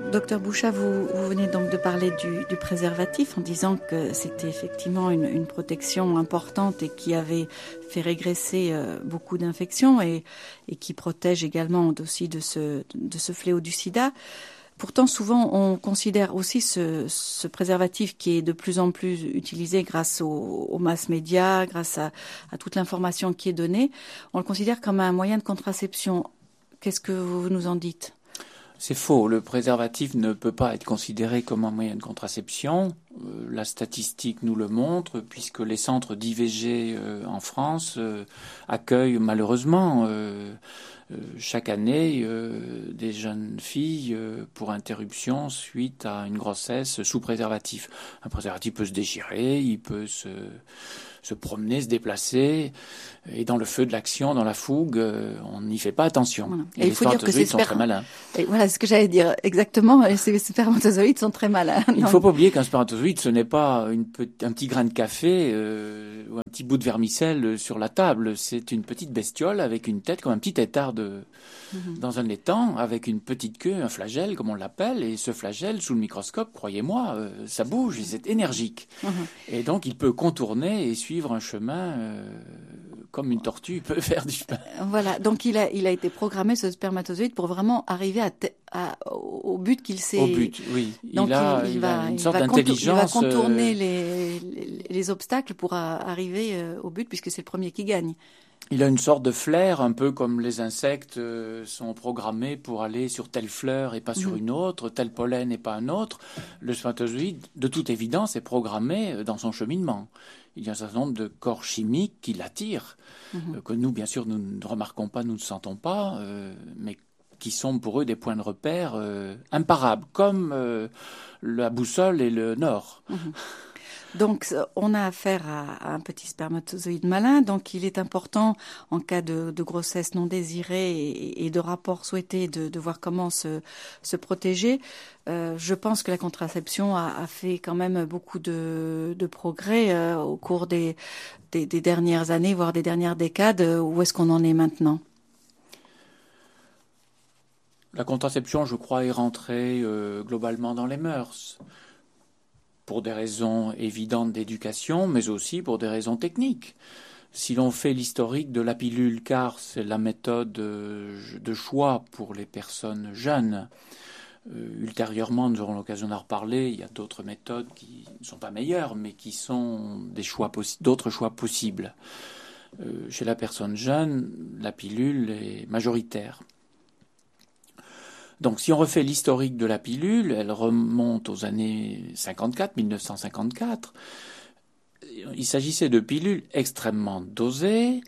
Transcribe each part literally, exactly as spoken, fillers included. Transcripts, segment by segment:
Docteur Bouchat, vous, vous venez donc de parler du, du préservatif en disant que c'était effectivement une, une protection importante et qui avait fait régresser euh, beaucoup d'infections et, et qui protège également aussi de ce, de ce fléau du sida. Pourtant, souvent, on considère aussi ce, ce préservatif qui est de plus en plus utilisé grâce aux, aux mass médias, grâce à, à toute l'information qui est donnée, on le considère comme un moyen de contraception. Qu'est-ce que vous nous en dites ? C'est faux. Le préservatif ne peut pas être considéré comme un moyen de contraception. Euh, la statistique nous le montre, puisque les centres d'I V G euh, en France euh, accueillent malheureusement euh, euh, chaque année euh, des jeunes filles euh, pour interruption suite à une grossesse sous préservatif. Un préservatif peut se déchirer, il peut se se promener, se déplacer, et dans le feu de l'action, dans la fougue, euh, on n'y fait pas attention. Voilà. Et, et les il faut dire que ces spermatozoïdes sont très malins. Et voilà ce que j'allais dire, exactement, ces spermatozoïdes sont très malins. Il ne faut pas oublier qu'un spermatozoïde, ce n'est pas une pe- un petit grain de café euh, ou un petit bout de vermicelle sur la table, c'est une petite bestiole avec une tête comme un petit tétard de... Mm-hmm. Dans un étang, avec une petite queue, un flagelle, comme on l'appelle, et ce flagelle, sous le microscope, croyez-moi, euh, ça bouge, et c'est énergique. Mm-hmm. Et donc, il peut contourner et suivre un chemin euh, comme une tortue peut faire du chemin. Voilà, donc il a, il a été programmé, ce spermatozoïde, pour vraiment arriver à, te, à au but qu'il s'est... Au but, oui. Donc il a, il, il, il va, a une il sorte va d'intelligence... Contour, il va contourner euh... les, les, les obstacles pour arriver au but, puisque c'est le premier qui gagne. Il a une sorte de flair, un peu comme les insectes euh, sont programmés pour aller sur telle fleur et pas sur mmh. une autre, tel pollen et pas un autre. Le spermatozoïde, de toute évidence, est programmé dans son cheminement. Il y a un certain nombre de corps chimiques qui l'attirent, mmh. euh, que nous, bien sûr, nous ne remarquons pas, nous ne sentons pas, euh, mais qui sont pour eux des points de repère euh, imparables, comme euh, la boussole et le nord. Mmh. Donc, on a affaire à, à un petit spermatozoïde malin. Donc, il est important, en cas de, de grossesse non désirée et, et de rapport souhaité, de, de voir comment se, se protéger. Euh, je pense que la contraception a, a fait quand même beaucoup de, de progrès euh, au cours des, des, des dernières années, voire des dernières décades. Où est-ce qu'on en est maintenant ? La contraception, je crois, est rentrée euh, globalement dans les mœurs. Pour des raisons évidentes d'éducation, mais aussi pour des raisons techniques. Si l'on fait l'historique de la pilule, car c'est la méthode de choix pour les personnes jeunes, euh, ultérieurement, nous aurons l'occasion d'en reparler, il y a d'autres méthodes qui ne sont pas meilleures, mais qui sont des choix possi- d'autres choix possibles. Euh, chez la personne jeune, la pilule est majoritaire. Donc, si on refait l'historique de la pilule, elle remonte aux années cinquante-quatre, mille neuf cent cinquante-quatre. Il s'agissait de pilules extrêmement dosées.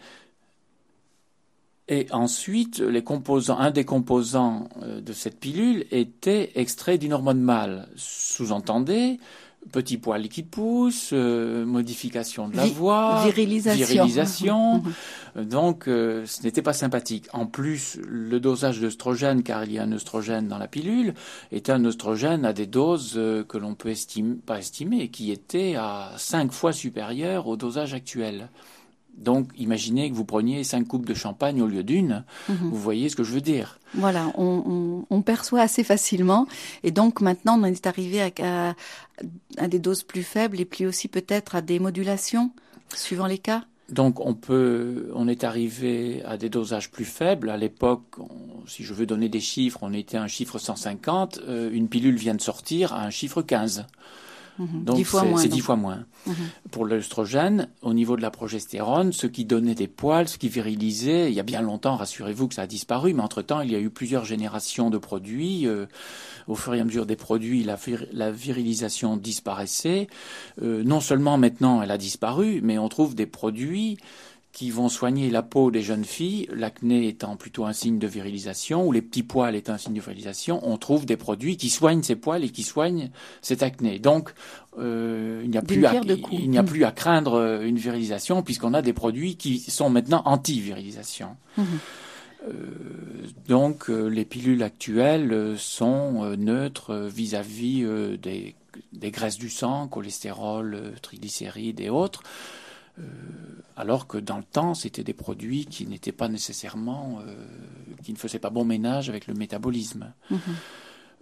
Et ensuite, les composants, un des composants de cette pilule était extrait d'une hormone mâle. Sous-entendez, petit poil qui pousse, euh, modification de la Vi- voix, virilisation. virilisation. Donc, euh, ce n'était pas sympathique. En plus, le dosage d'œstrogène, car il y a un œstrogène dans la pilule, était un œstrogène à des doses euh, que l'on peut estimer, pas estimer, qui étaient à cinq fois supérieures au dosage actuel. Donc, imaginez que vous preniez cinq coupes de champagne au lieu d'une. Mmh. Vous voyez ce que je veux dire. Voilà, on, on, on perçoit assez facilement. Et donc, maintenant, on est arrivé à, à, à des doses plus faibles et puis aussi peut-être à des modulations, suivant les cas. Donc, on peut, on est arrivé à des dosages plus faibles. À l'époque, on, si je veux donner des chiffres, on était à un chiffre cent cinquante. Euh, une pilule vient de sortir à un chiffre quinze. Mmh, donc, dix fois c'est, moins, c'est donc. dix fois moins. Mmh. Pour l'œstrogène, au niveau de la progestérone, ce qui donnait des poils, ce qui virilisait, il y a bien longtemps, rassurez-vous que ça a disparu, mais entre-temps, il y a eu plusieurs générations de produits. Euh, au fur et à mesure des produits, la, vir- la virilisation disparaissait. Euh, non seulement maintenant, elle a disparu, mais on trouve des produits qui vont soigner la peau des jeunes filles, l'acné étant plutôt un signe de virilisation, ou les petits poils étant un signe de virilisation, on trouve des produits qui soignent ces poils et qui soignent cet acné. Donc, euh, il n'y a, plus à, il n'y a plus à craindre une virilisation, puisqu'on a des produits qui sont maintenant anti-virilisation. Mmh. Euh, donc, euh, les pilules actuelles sont euh, neutres vis-à-vis euh, des, des graisses du sang, cholestérol, euh, triglycérides et autres. Euh, alors que dans le temps, c'était des produits qui n'étaient pas nécessairement, euh, qui ne faisaient pas bon ménage avec le métabolisme. Mmh.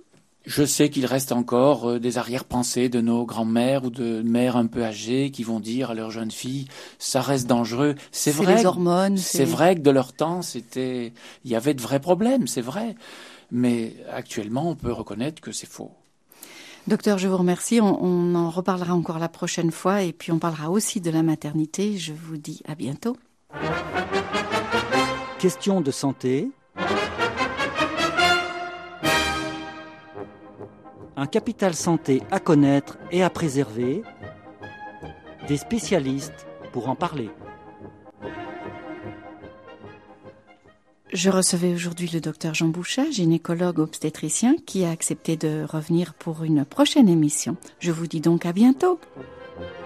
Je sais qu'il reste encore euh, des arrière-pensées de nos grands-mères ou de mères un peu âgées qui vont dire à leurs jeunes filles, ça reste dangereux. C'est, c'est vrai. Les hormones. C'est, c'est vrai que de leur temps, c'était, il y avait de vrais problèmes, c'est vrai. Mais actuellement, on peut reconnaître que c'est faux. Docteur, je vous remercie. On, on en reparlera encore la prochaine fois et puis on parlera aussi de la maternité. Je vous dis à bientôt. Question de santé. Un capital santé à connaître et à préserver. Des spécialistes pour en parler. Je recevais aujourd'hui le docteur Jean Bouchat, gynécologue obstétricien, qui a accepté de revenir pour une prochaine émission. Je vous dis donc à bientôt.